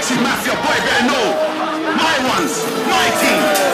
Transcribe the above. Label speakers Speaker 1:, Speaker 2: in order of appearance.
Speaker 1: Mafia, boy, better know. My ones, my team.